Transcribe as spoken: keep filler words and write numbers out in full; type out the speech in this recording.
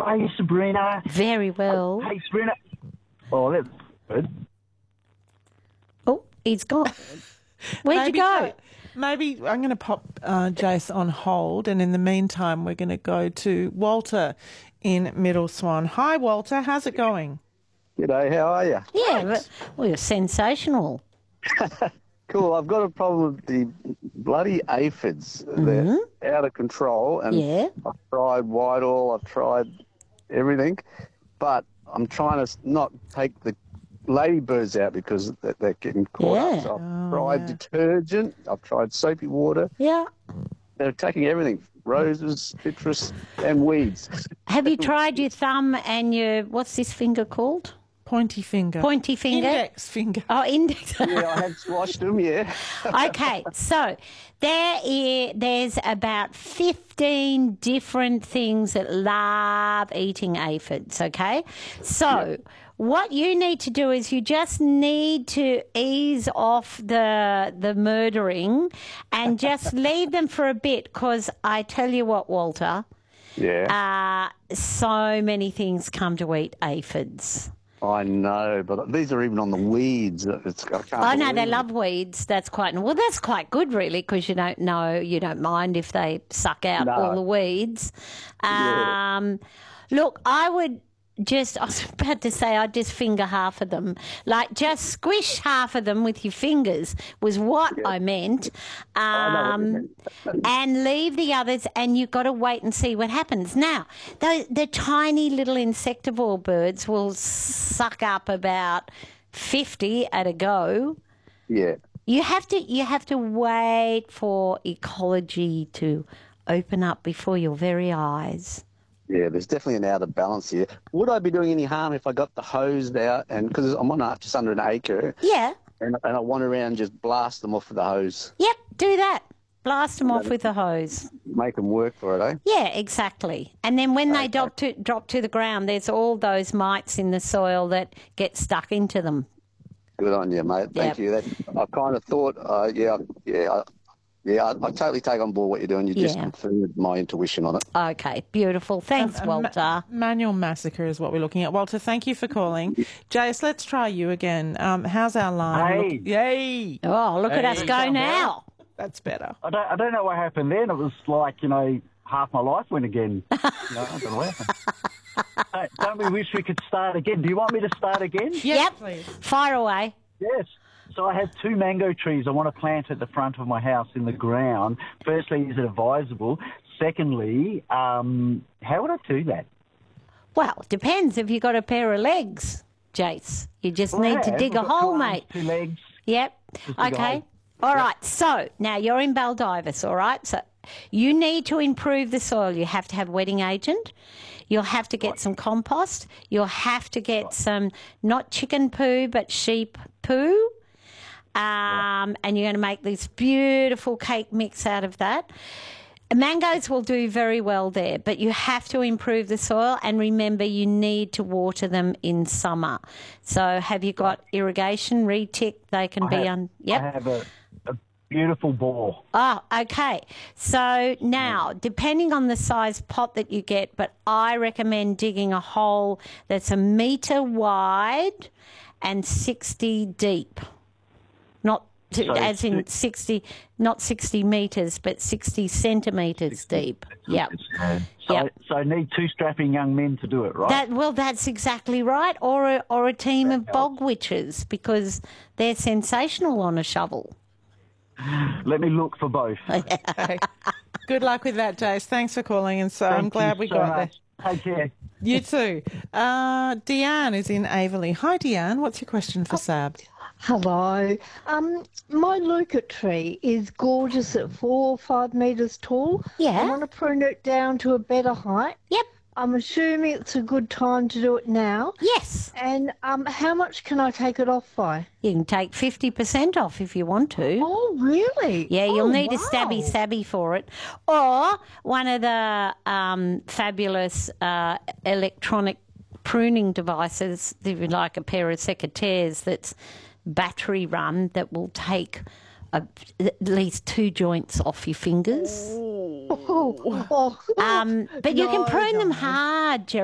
are you, Sabrina? Very well. Hey, Sabrina. Oh, that's good. Oh, he's gone. Where'd Maybe you go? so- Maybe I'm going to pop uh, Jace on hold, and in the meantime, we're going to go to Walter in Middle Swan. Hi, Walter. How's it going? G'day, how are you? Yeah, but, well, you're sensational. Cool. I've got a problem with the bloody aphids. They're out of control, and Yeah. I've tried Whitehall, I've tried everything, but I'm trying to not take the ladybirds out because they're, they're getting caught Yeah. up. So I've tried detergent, I've tried soapy water. Yeah. They're attacking everything: roses, citrus, and weeds. Have you tried your thumb and your, what's this finger called? Pointy finger. Pointy finger? Index finger. Oh, index. Yeah, I have squashed them. Yeah. Okay, so there is, there's about fifteen different things that love eating aphids, okay? So what you need to do is you just need to ease off the the murdering and just leave them for a bit, because I tell you what, Walter, Yeah. uh, so many things come to eat aphids. I know, but these are even on the weeds. It's, I can't Oh, no, believe they it. love weeds. That's quite, well, that's quite good, really, because you don't know, you don't mind if they suck out No. all the weeds. Yeah. Um, Look, I would just, I was about to say I'd just finger half of them. Like, just squish half of them with your fingers was what I meant. I know what you Um, mean. and leave the others, and you've got to wait and see what happens. Now, the, the tiny little insectivore birds will suck up about fifty at a go. Yeah. You have to you have to wait for ecology to open up before your very eyes. Yeah, there's definitely an out of balance here. Would I be doing any harm if I got the hose out, and because I'm on a, just under an acre, Yeah. and, and I wander around and just blast them off with the hose, Yep, do that. Blast them off with the hose. make them work for it, eh? Yeah, exactly. And then when they drop to, drop to the ground, there's all those mites in the soil that get stuck into them. Good on you, mate. Yep. Thank you. That I kind of thought, uh, yeah, yeah, I, yeah. I, I totally take on board what you're doing. You just Yeah. confirmed my intuition on it. Okay, beautiful. Thanks, Um, a ma- Walter. manual massacre is what we're looking at. Walter, thank you for calling. Jace, let's try you again. Um, how's our line? Hey. Look- Yay! Oh, look at us Hey. go now. That's better. I don't, I don't know what happened then. It was like, you know, half my life went again. You know, I don't know what happened. Don't- Don't we wish we could start again? Do you want me to start again? Yes, Yep. please. Fire away. Yes. So I have two mango trees I want to plant at the front of my house in the ground. Firstly, is it advisable? Secondly, um, how would I do that? Well, depends if you got a pair of legs, Jace. You just Well, I need to have. dig I've a got two hole, arms, mate. Two legs. Yep. dig a Okay. hole. All right. So now you're in Baldivis, all right? So you need to improve the soil. You have to have wetting agent. You'll have to get some compost. You'll have to get some, not chicken poo, but sheep poo. Um, and you're going to make this beautiful cake mix out of that. Mangoes will do very well there, but you have to improve the soil, and remember you need to water them in summer. So have you got irrigation, retic, they can I be have, on... Yep. I have a, a beautiful bore. Oh, okay. So now, depending on the size pot that you get, but I recommend digging a hole that's a metre wide and sixty deep. Not to, So as in it's- sixty, not sixty metres, but sixty centimetres deep. Yep. So, Yep. so I need two strapping young men to do it, right? That, well, that's exactly right. Or a, or a team of bog witches, because they're sensational on a shovel. Let me look for both. Okay. Good luck with that, Jace. Thanks for calling, and so I'm Thank glad you we so got much. Take care. there. You too. Uh, Deanne is in Averley. Hi, Deanne. What's your question for Sab? Hello. Um, my leuca tree is gorgeous at four or five metres tall. Yeah. I want to prune it down to a better height. Yep. I'm assuming it's a good time to do it now. Yes. And um, how much can I take it off by? You can take fifty percent off if you want to. Oh, really? Yeah, you'll Oh, need a wow. stabby sabby for it. Or one of the um, fabulous uh, electronic pruning devices, if you like a pair of secateurs that's battery run, that will take a, at least two joints off your fingers. Oh, oh, Um, but you can No, prune them no. hard, Jerry.